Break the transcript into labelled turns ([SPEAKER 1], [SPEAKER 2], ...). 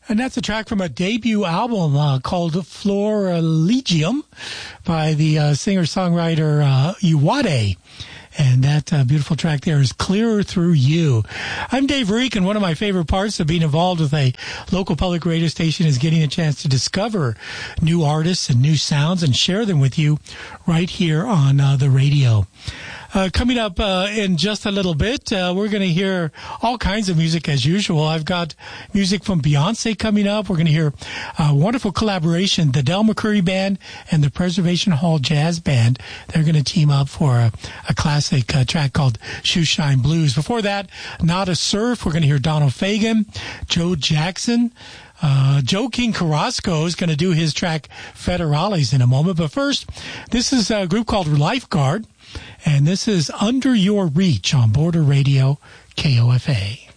[SPEAKER 1] And that's a track from a debut album called Florilegium by the singer-songwriter Uwade. And that beautiful track there is Clearer Through You. I'm Dave Reek, and one of my favorite parts of being involved with a local public radio station is getting a chance to discover new artists and new sounds and share them with you right here on the radio. Coming up in just a little bit, we're going to hear all kinds of music as usual. I've got music from Beyonce coming up. We're going to hear a wonderful collaboration, the Del McCoury Band and the Preservation Hall Jazz Band. They're going to team up for a classic track called Shoeshine Blues. Before that, Nada Surf. We're going to hear Donald Fagen, Joe Jackson. Joe King Carrasco is going to do his track Federales in a moment. But first, this is a group called Lifeguard. And this is Under Your Reach on Border Radio, KOFA.